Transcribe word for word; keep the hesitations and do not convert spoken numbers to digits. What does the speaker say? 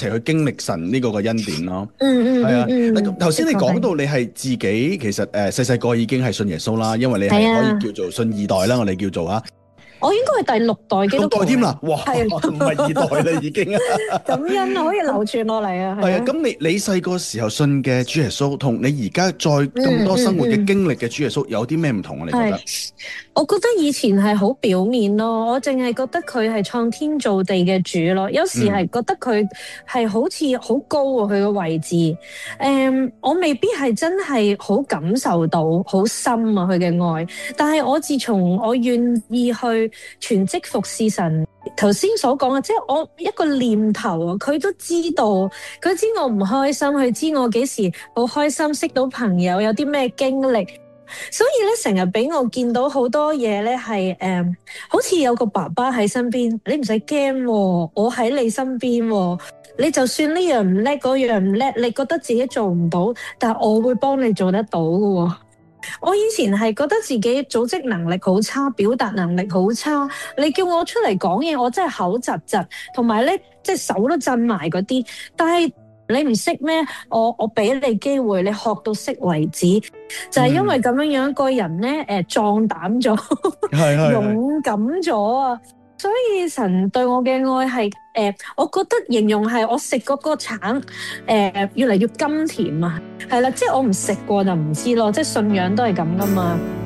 齊去經歷神呢個嘅恩典咯。 嗯嗯係啊， 嗯嗯， 頭先你講到的確係。 你係自己其實誒細細個已經係信耶穌啦，因為你係可以係啊， 叫做信二代啦，我哋叫做啊。 我應該係第六代基六督徒嚟。 代添啦，哇， 係唔係二代啦已經啊。 感恩啊，可以咁流傳落嚟啊，係係啊， 啊。 咁你你細個時候信嘅主耶穌，同你而家再咁嗯多生活嘅嗯嗯。 經歷嘅主耶穌有啲咩唔同啊？你覺得？ 係，我覺得以前係好表面咯，我淨係覺得佢係創天造地嘅主咯，有時係嗯覺得佢係好似好高啊，佢嘅位置。誒，我未必係真係好感受到好深啊佢嘅愛，但係我自從我願意去全職服侍神，頭先所講嘅，即係我一個念頭啊，佢都知道，佢知我唔開心，佢知我幾時好開心，識到朋友有啲咩經歷。所以咧，成日俾我見到好多嘢咧，係誒，好似有個爸爸喺身邊，你唔使驚喎，我喺你身邊喎。你就算呢樣唔叻，嗰樣唔叻，你覺得自己做唔到，但係我會幫你做得到嘅喎。我以前係覺得自己組織能力好差，表達能力好差。你叫我出嚟講嘢，我真係口窒窒，同埋咧即係手都震埋嗰啲。但係你唔識咩？我我俾你機會，你學到識為止，就係、是、因為咁樣樣，個人咧誒壯膽咗， 係係係勇敢咗啊！所以神對我嘅愛係誒、呃，我覺得形容係我食嗰個橙誒、呃，越嚟越甘甜啊！係啦，即係我唔食過就唔知咯，即係信仰都係咁噶嘛。